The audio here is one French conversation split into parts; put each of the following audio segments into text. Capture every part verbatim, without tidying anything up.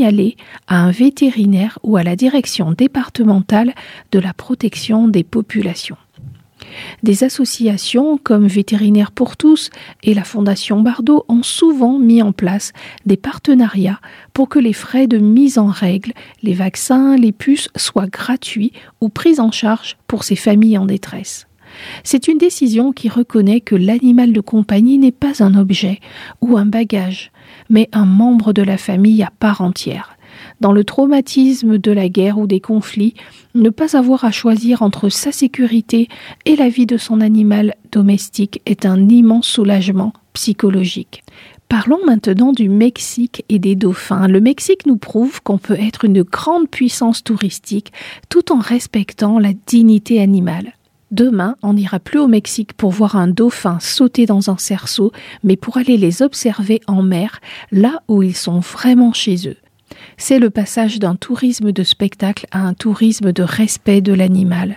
signaler à un vétérinaire ou à la direction départementale de la protection des populations. Des associations comme Vétérinaires pour tous et la Fondation Bardot ont souvent mis en place des partenariats pour que les frais de mise en règle, les vaccins, les puces soient gratuits ou pris en charge pour ces familles en détresse. C'est une décision qui reconnaît que l'animal de compagnie n'est pas un objet ou un bagage, mais un membre de la famille à part entière. Dans le traumatisme de la guerre ou des conflits, ne pas avoir à choisir entre sa sécurité et la vie de son animal domestique est un immense soulagement psychologique. Parlons maintenant du Mexique et des dauphins. Le Mexique nous prouve qu'on peut être une grande puissance touristique tout en respectant la dignité animale. Demain, on n'ira plus au Mexique pour voir un dauphin sauter dans un cerceau, mais pour aller les observer en mer, là où ils sont vraiment chez eux. C'est le passage d'un tourisme de spectacle à un tourisme de respect de l'animal.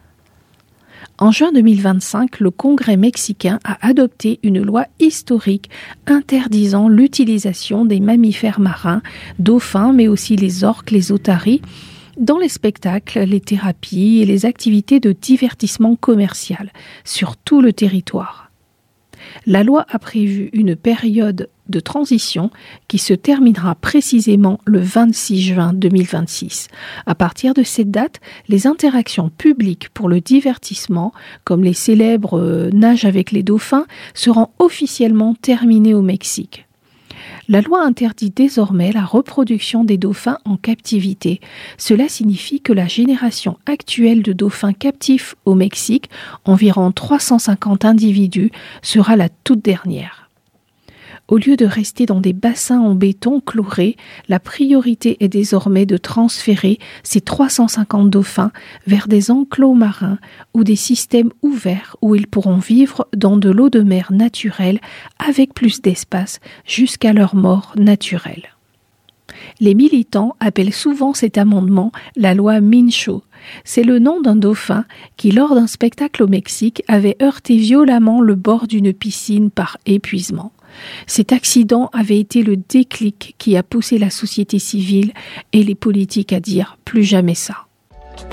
En juin deux mille vingt-cinq, le Congrès mexicain a adopté une loi historique interdisant l'utilisation des mammifères marins, dauphins, mais aussi les orques, les otaries, dans les spectacles, les thérapies et les activités de divertissement commercial sur tout le territoire. La loi a prévu une période de transition qui se terminera précisément le vingt-six juin deux mille vingt-six. À partir de cette date, les interactions publiques pour le divertissement, comme les célèbres euh, nages avec les dauphins, seront officiellement terminées au Mexique. La loi interdit désormais la reproduction des dauphins en captivité. Cela signifie que la génération actuelle de dauphins captifs au Mexique, environ trois cent cinquante individus, sera la toute dernière. Au lieu de rester dans des bassins en béton chlorés, la priorité est désormais de transférer ces trois cent cinquante dauphins vers des enclos marins ou des systèmes ouverts où ils pourront vivre dans de l'eau de mer naturelle avec plus d'espace jusqu'à leur mort naturelle. Les militants appellent souvent cet amendement la loi Mincho. C'est le nom d'un dauphin qui, lors d'un spectacle au Mexique, avait heurté violemment le bord d'une piscine par épuisement. Cet accident avait été le déclic qui a poussé la société civile et les politiques à dire « plus jamais ça ».